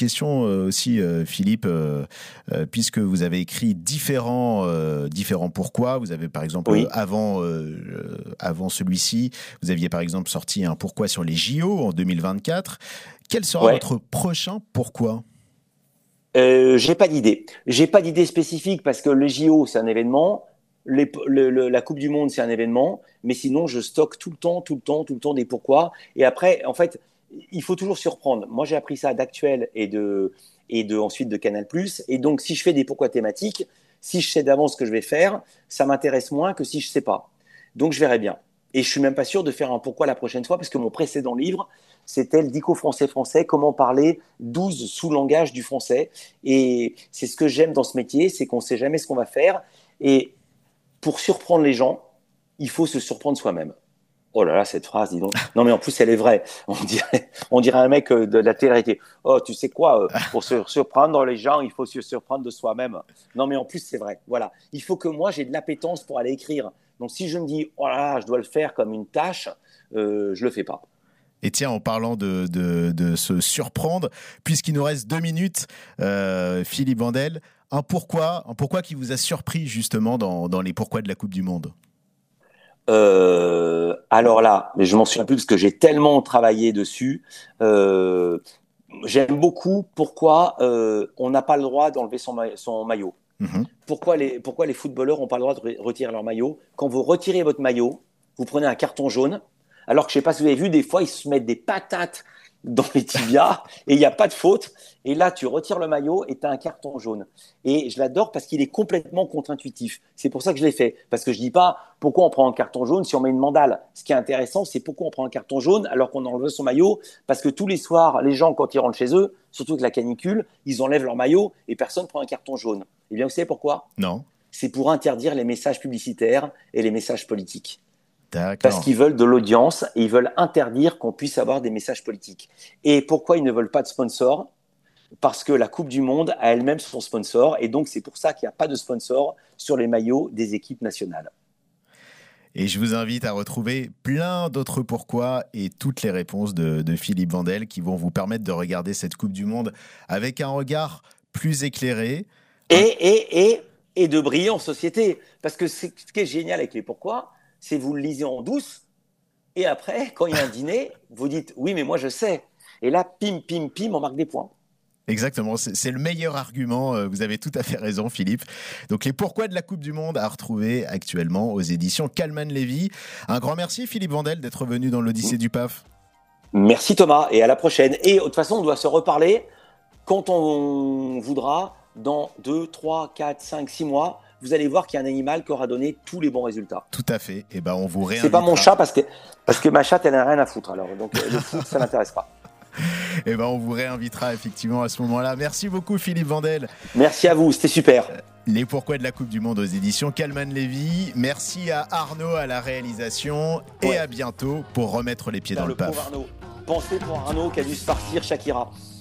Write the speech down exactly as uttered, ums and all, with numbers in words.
question euh, aussi, euh, Philippe, euh, euh, puisque vous avez écrit différents, euh, différents pourquoi. Vous avez par exemple, Oui. euh, avant, euh, avant celui-ci, vous aviez par exemple sorti un pourquoi sur les J O en deux mille vingt-quatre. Quel sera Ouais. votre prochain pourquoi ? Euh, j'ai pas d'idée. J'ai pas d'idée spécifique parce que le J O, c'est un événement. Les, le, le, la Coupe du Monde, c'est un événement. Mais sinon, je stocke tout le temps, tout le temps, tout le temps des pourquoi. Et après, en fait, il faut toujours surprendre. Moi, j'ai appris ça d'Actuel et de, et de, ensuite de Canal+. Et donc, si je fais des pourquoi thématiques, si je sais d'avance ce que je vais faire, ça m'intéresse moins que si je sais pas. Donc, je verrai bien. Et je suis même pas sûr de faire un pourquoi la prochaine fois parce que mon précédent livre, c'était le dico français français, comment parler douze sous-langages du français. Et c'est ce que j'aime dans ce métier, c'est qu'on ne sait jamais ce qu'on va faire. Et pour surprendre les gens, il faut se surprendre soi-même. Oh là là, cette phrase, dis donc. Non, mais en plus, elle est vraie. On dirait, on dirait un mec de la télé-réalité. Oh, tu sais quoi, pour se surprendre les gens, il faut se surprendre de soi-même. Non, mais en plus, c'est vrai. Voilà. Il faut que moi, j'ai de l'appétence pour aller écrire. Donc, si je me dis, oh là là, je dois le faire comme une tâche, euh, je le fais pas. Et tiens, en parlant de, de, de se surprendre, puisqu'il nous reste deux minutes, euh, Philippe Vandel, un pourquoi, un pourquoi qui vous a surpris justement dans, dans les pourquoi de la Coupe du Monde ? Euh, alors là, mais je m'en souviens plus parce que j'ai tellement travaillé dessus. Euh, j'aime beaucoup pourquoi euh, on n'a pas le droit d'enlever son, ma- son maillot. Mmh. Pourquoi les, pourquoi les footballeurs n'ont pas le droit de re- retirer leur maillot. Quand vous retirez votre maillot, vous prenez un carton jaune. Alors que je ne sais pas si vous avez vu, des fois, ils se mettent des patates dans les tibias et il n'y a pas de faute. Et là, tu retires le maillot et tu as un carton jaune. Et je l'adore parce qu'il est complètement contre-intuitif. C'est pour ça que je l'ai fait. Parce que je ne dis pas pourquoi on prend un carton jaune si on met une mandale. Ce qui est intéressant, c'est pourquoi on prend un carton jaune alors qu'on enlève son maillot. Parce que tous les soirs, les gens, quand ils rentrent chez eux, surtout avec la canicule, ils enlèvent leur maillot et personne ne prend un carton jaune. Eh bien, vous savez pourquoi ? Non. C'est pour interdire les messages publicitaires et les messages politiques. Parce D'accord. qu'ils veulent de l'audience et ils veulent interdire qu'on puisse avoir des messages politiques. Et pourquoi ils ne veulent pas de sponsor ? Parce que la Coupe du Monde a elle-même son sponsor et donc c'est pour ça qu'il n'y a pas de sponsor sur les maillots des équipes nationales. Et je vous invite à retrouver plein d'autres pourquoi et toutes les réponses de, de Philippe Vandel qui vont vous permettre de regarder cette Coupe du Monde avec un regard plus éclairé. Et, et, et, et de briller en société. Parce que c'est, ce qui est génial avec les pourquoi, c'est vous le lisez en douce et après, quand il y a un dîner, vous dites « oui, mais moi je sais ». Et là, pim, pim, pim, on marque des points. Exactement, c'est, c'est le meilleur argument, vous avez tout à fait raison Philippe. Donc les pourquoi de la Coupe du Monde à retrouver actuellement aux éditions Calman Lévy. Un grand merci Philippe Vandel d'être venu dans l'Odyssée du P A F. Merci Thomas et à la prochaine. Et de toute façon, on doit se reparler quand on voudra, dans deux, trois, quatre, cinq, six mois. Vous allez voir qu'il y a un animal qui aura donné tous les bons résultats. Tout à fait. Et ben on vous réinvitera. C'est pas mon chat parce que, parce que ma chatte, elle n'a rien à foutre. Alors, donc le foot, ça l'intéresse pas. Et ben on vous réinvitera effectivement à ce moment-là. Merci beaucoup Philippe Vandel. Merci à vous, c'était super. Les pourquoi de la Coupe du Monde aux éditions Calman Lévy. Merci à Arnaud à la réalisation et ouais. à bientôt pour remettre les pieds Putain, dans le, le P A F. Pauvre Arnaud. Pensez pour Arnaud qui a dû se farcir Shakira.